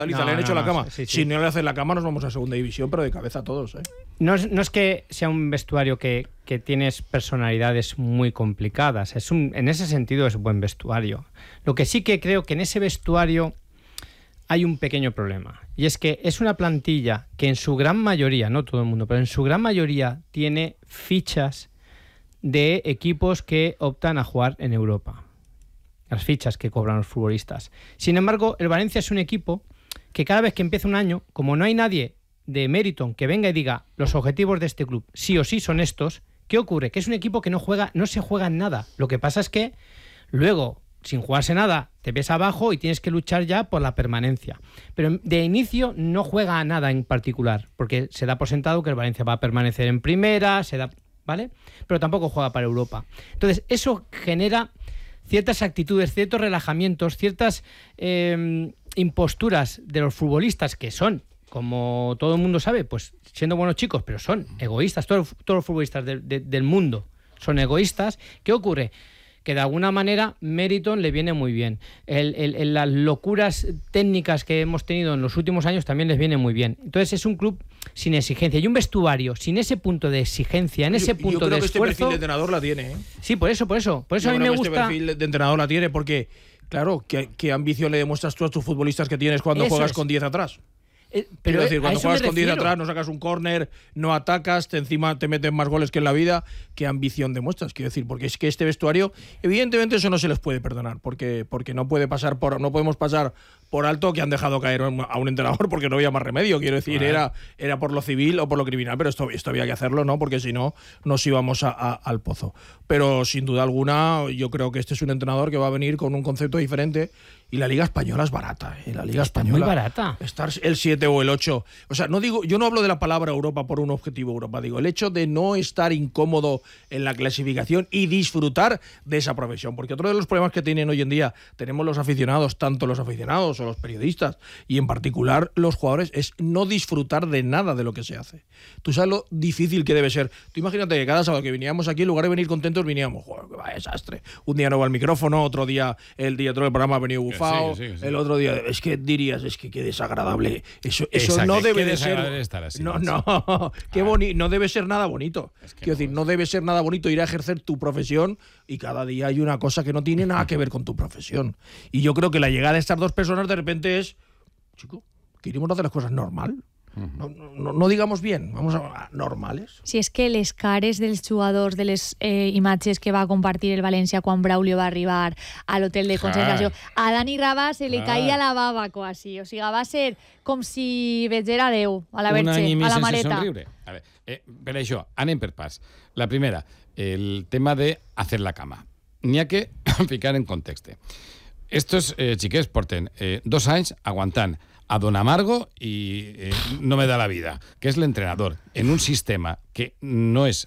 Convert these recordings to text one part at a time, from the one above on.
le han hecho la cama. Si no le hacen la cama nos vamos a segunda división, pero de cabeza todos. No es que sea un vestuario que tienes personalidades muy complicadas. En ese sentido es un buen vestuario. Lo que sí que creo que en ese vestuario hay un pequeño problema. Y es que es una plantilla que en su gran mayoría, no todo el mundo, pero en su gran mayoría tiene fichas de equipos que optan a jugar en Europa. Las fichas que cobran los futbolistas. Sin embargo, el Valencia es un equipo que cada vez que empieza un año, como no hay nadie de mérito que venga y diga los objetivos de este club sí o sí son estos, ¿qué ocurre? Que es un equipo que no se juega en nada. Lo que pasa es que luego, sin jugarse nada, te ves abajo y tienes que luchar ya por la permanencia. Pero de inicio no juega a nada en particular, porque se da por sentado que el Valencia va a permanecer en primera, ¿vale? Pero tampoco juega para Europa. Entonces, eso genera ciertas actitudes, ciertos relajamientos, ciertas imposturas de los futbolistas que son, como todo el mundo sabe, pues siendo buenos chicos, pero son egoístas. Todos los futbolistas del mundo son egoístas. ¿Qué ocurre? Que de alguna manera Meriton le viene muy bien. Las locuras técnicas que hemos tenido en los últimos años también les viene muy bien. Entonces es un club sin exigencia y un vestuario sin ese punto de exigencia, en ese punto de esfuerzo. Yo creo que este perfil de entrenador la tiene. Sí, por eso a mí me gusta. Este perfil de entrenador la tiene porque, claro, ¿qué ambición le demuestras tú a tus futbolistas que tienes cuando juegas con 10 atrás? Pero es decir, cuando juegas con 10 atrás, no sacas un córner, no atacas, encima te meten más goles que en la vida, ¿qué ambición demuestras? Quiero decir, porque es que este vestuario, evidentemente eso no se les puede perdonar, porque no podemos pasar por alto que han dejado caer a un entrenador porque no había más remedio. Quiero decir, era por lo civil o por lo criminal, pero esto había que hacerlo, ¿no? Porque si no, nos íbamos al pozo. Pero sin duda alguna, yo creo que este es un entrenador que va a venir con un concepto diferente. Y la Liga Española es barata, La Liga Española. Muy barata. Estar el 7 o el 8. O sea, yo no hablo de la palabra Europa por un objetivo Europa. Digo, el hecho de no estar incómodo en la clasificación y disfrutar de esa profesión. Porque otro de los problemas que tienen hoy en día, tenemos los aficionados, tanto los aficionados o los periodistas, y en particular los jugadores, es no disfrutar de nada de lo que se hace. Tú sabes lo difícil que debe ser. Tú imagínate que cada sábado que veníamos aquí, en lugar de venir contentos, veníamos, joder, qué vaya desastre. Un día no va al micrófono, otro día el director del programa ha venido bufado. Sí. El otro día, es que dirías, es que qué desagradable. Eso no debe de ser. Así, no debe ser nada bonito. Quiero decir, no debe ser nada bonito ir a ejercer tu profesión y cada día hay una cosa que no tiene nada que ver con tu profesión. Y yo creo que la llegada de estas dos personas de repente es, chico, queremos hacer las cosas normal. No digamos bien, vamos a normales. Si és que les cares dels jugadors de les imatges que va compartir el València quan Braulio va arribar a l'hotel de concentració, a Dani Rabàs se li caia la bava quasi, o sigui, va ser com si vegera Déu a la Verge, a la maleta. A veure, per això, anem per parts. La primera, el tema de hacer la cama. N'hi ha que ficar en context. Estos xiquets porten 2 anys aguantant a Don Amargo y no me da la vida, que es el entrenador, en un sistema que no és...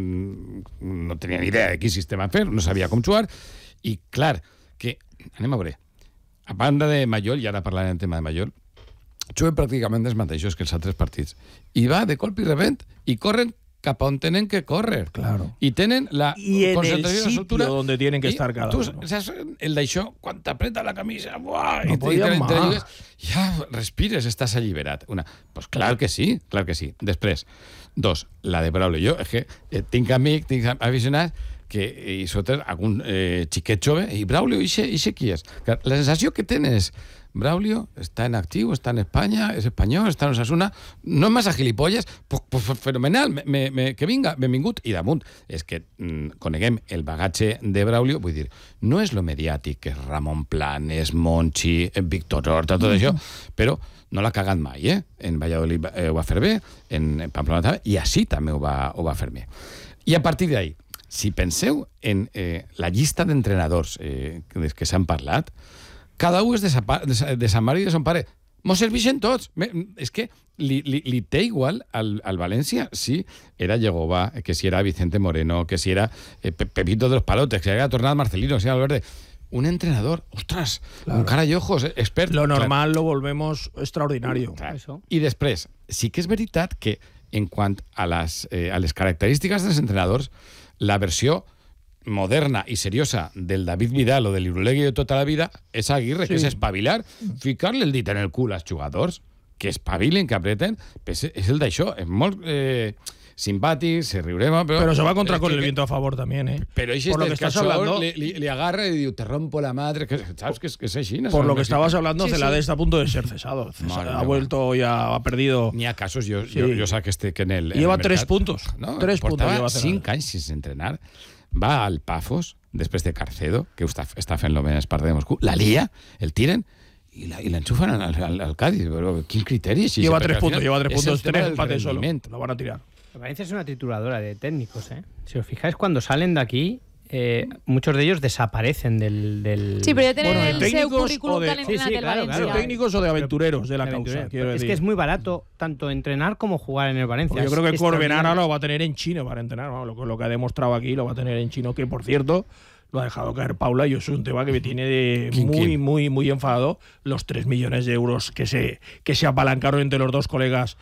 no tenia ni idea de quin sistema fer, no sabia com jugar, i clar, que... Anem a veure. A banda de Mayol, i ara parlarem del tema de Mayol, juguen pràcticament els mateixos que els altres partits. I va de colp i rebent, i corren cap on tenen que córrer. Claro. I tenen la concentració y en el sitio donde tienen que estar cada uno. O sea, el d'això, quan t'apreta la camisa, buah, no podien más. Ja respires, estàs alliberat. Pues clar que sí. Després, 2, la de Braulio. Jo és que tinc amics, tinc aficionats que i sobretot algun xiquet jove, i Braulio, ixe qui és? La sensació que tens, Braulio està en actiu, està en Espanya, és espanyol, està en Osasuna, no és massa gilipolles, pues fenomenal, que vinga, benvingut. I damunt, és que coneguem el bagatge de Braulio, vull dir, no és lo mediàtic, que és Ramon Planes, Monchi, Víctor Horta, tot això, però no l'ha cagat mai, En Valladolid ho va fer bé, en Pamplona també, i així també ho va fer bé. I a partir d'ahí, si penseu en la llista d'entrenadors que s'han parlat, cada un és de sa mare i de son pare. Mos serveixen tots. És que li té igual al València si era Yegová, que si era Vicente Moreno, que si era Pepito de los Palotes, que si era Tornado Marcelino, que si era Valverde. Un entrenador, ostras, claro, con cara y ojos, expert. Lo normal lo volvemos extraordinario. Claro. I després, sí que és veritat que en quant a les característiques dels entrenadors, la versió moderna y seriosa del David Vidal o del Irulegui de toda la vida és Aguirre, que és espavilar, ficar-li el dit en el cul als jugadors, que espavilen, que apreten, és el d'això, és molt simpàtic, se riurem, pero se va contra con el viento a favor también, Pero por lo que estás hablando, le agarra y dice, te rompo la madre, ¿sabes que es así? Por lo que estabas hablando, Celades está a punto de ser cesado. Ha vuelto, ya ha perdido. Ni a casos, yo sé que en el. Lleva 3 puntos. No, 3 puntos lleva 5 anys sin entrenar. Va al Pafos, després de Carcedo, que està fent-lo bé en Esparta de Moscú, la lia, el tiren y l'enxufen al Cádiz. Pero, ¿qué criterio? Lleva 3 puntos, 3 empates solo. Lo van a tirar. Valencia es una trituradora de técnicos, ¿eh? Si os fijáis, cuando salen de aquí, muchos de ellos desaparecen del... Sí, pero ya tienen el currículum tan entrenado del Valencia. ¿De técnicos o de aventureros de la causa? Es que es muy barato tanto entrenar como jugar en el Valencia. Yo creo que Corbenara lo va a tener en chino para entrenar. Lo que ha demostrado aquí lo va a tener en chino, que por cierto lo ha dejado caer Paula, y eso es un tema que me tiene muy enfadado. Los 3 millones de euros que se apalancaron entre los dos colegas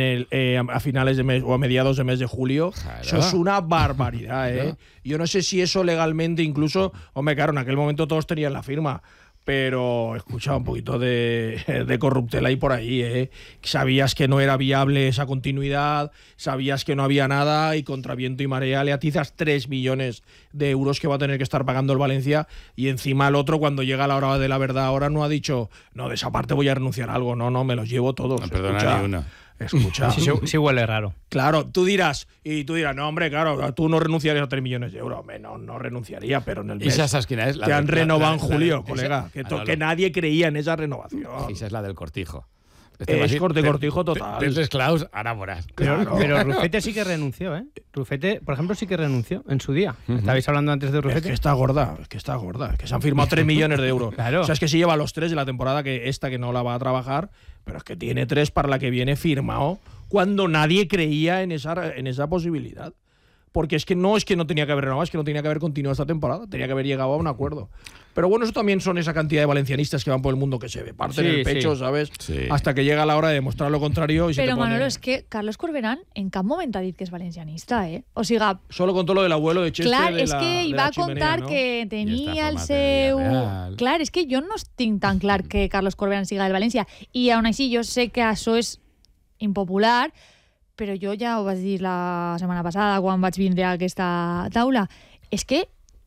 a finales de mes o a mediados de mes de julio. Claro. Eso es una barbaridad, ¿eh? Yo no sé si eso legalmente incluso, hombre, claro, en aquel momento todos tenían la firma, pero he escuchado un poquito de corruptela ahí por ahí, ¿eh? Sabías que no era viable esa continuidad, sabías que no había nada, y contra viento y marea le atizas 3 millones de euros que va a tener que estar pagando el Valencia, y encima el otro, cuando llega la hora de la verdad, ahora no ha dicho, no, de esa parte voy a renunciar a algo, no, me los llevo todos. No perdona ni una. Escucha. Sí huele raro. Claro, tú dirás, no, hombre, claro, tú no renunciarías a 3 millones de euros. Hombre, no renunciaría, pero en el mes esa sabes quién es, te han renovado en julio, colega. Que nadie creía en esa renovación. Esa es la del Cortijo. Es Cortijo total. Tens claus, ara veuràs. Pero Rufete sí que renunció, ¿eh? Rufete, por ejemplo, sí que renunció en su día. Estabais hablando antes de Rufete. Es que está gorda. Que se han firmado 3 millones de euros. Claro. O sea, es que se lleva los 3 de la temporada que no la va a trabajar, pero es que tiene 3 para la que viene firmado cuando nadie creía en esa posibilidad. Porque es que no tenía que haber renovado, es que no tenía que haber continuado esta temporada, tenía que haber llegado a un acuerdo. Pero bueno, eso también son esa cantidad de valencianistas que van por el mundo que se parten el pecho, ¿sabes? Sí. Hasta que llega la hora de demostrar lo contrario. Pero Manolo, es que Carlos Corberán en cap moment ha dit que és valencianista, ¿eh? O siga... Solo contó lo del abuelo de Chester. Clar, és que hi va contar, ¿no? Que tenia el seu... Clar, és que jo no tinc tan clar que Carlos Corberán siga del València. I aún així jo sé que això és impopular, però jo ja ho vaig dir la setmana passada quan vaig vindre a aquesta taula. És que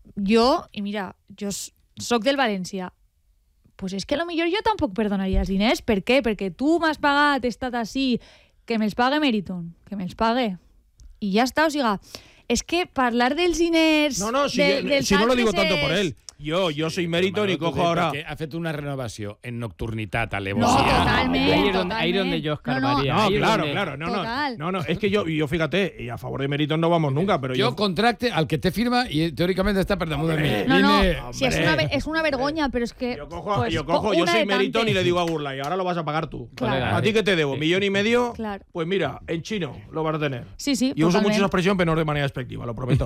jo, i mira, jo soc del València, pues és que a lo millor jo tampoc perdonaria els diners. Per què? Perquè tu m'has pagat, he estat així, que me'ls pague Meriton, que me'ls pague. I ja està, o sigui, és que parlar dels diners... No, si no lo digo tanto por él. Yo soy Meriton y cojo ahora... Ha fet una renovació en nocturnitat, No, alevosía. totalment. Ahí donde yo escarbaría. No, claro. No, es que yo fíjate, y a favor de Meriton no vamos nunca, pero yo contracte al que te firma y teóricamente está per damunt de mí. No, si es una vergonya, pero es que... Yo soy Meriton y le digo a Gurlay, ahora lo vas a pagar tú. Claro. ¿A ti qué te debo? ¿1,5 millones? Claro. Pues mira, en chino lo vas a tener. Sí, yo uso mucho esa expresión, pero no de manera despectiva, lo prometo.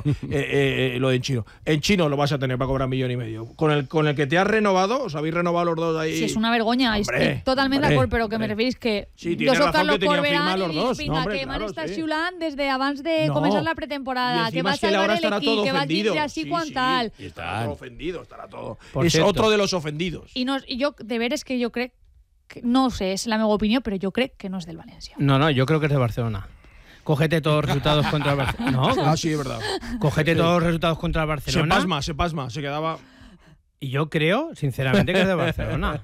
Lo de en chino. En chino lo vas a tener para cobrar 1,5 millones. Con el que te has renovado, os habéis renovado los dos ahí. Sí, es una vergonya, estoy totalmente d'acord, però que me referís que jo soc Carlos Corberán i dic, vinga, que m'han estat xiulant des d'abans de començar la pretemporada, que va salvar el equip, que va tindre així quan tal. Y estará ofendido, estarà todo. Es otro de los ofendidos. I jo, de veres que jo crec, no sé, és la meva opinió, però jo crec que no és del València. No, yo creo que es de Barcelona. Cógete todos los resultados contra el Barcelona. No, sí, es verdad. Cógete todos los resultados contra el Barcelona. Se pasma, se quedaba... Y yo creo, sinceramente, que es de Barcelona.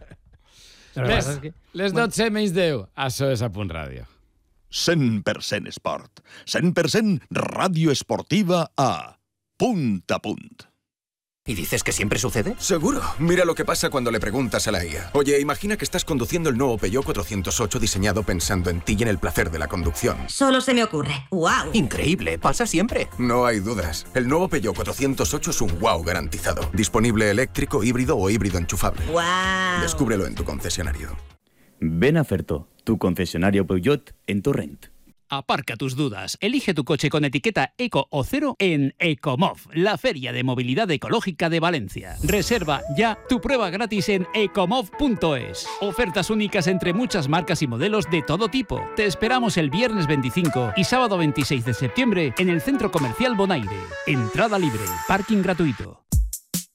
Les 12 menys 10. Això és A Punt Ràdio. 100% esport. 100% ràdio esportiva a Punt a Punt. ¿Y dices que siempre sucede? Seguro. Mira lo que pasa cuando le preguntas a la IA. Oye, imagina que estás conduciendo el nuevo Peugeot 408 diseñado pensando en ti y en el placer de la conducción. Solo se me ocurre. ¡Wow! Increíble. Pasa siempre. No hay dudas. El nuevo Peugeot 408 es un wow garantizado. Disponible eléctrico, híbrido o híbrido enchufable. ¡Wow! Descúbrelo en tu concesionario. Ven a Ferto, tu concesionario Peugeot en Torrent. Aparca tus dudas. Elige tu coche con etiqueta Eco o Cero en Ecomov, la feria de movilidad ecológica de Valencia. Reserva ya tu prueba gratis en ecomov.es. Ofertas únicas entre muchas marcas y modelos de todo tipo. Te esperamos el viernes 25 y sábado 26 de septiembre en el Centro Comercial Bonaire. Entrada libre, parking gratuito.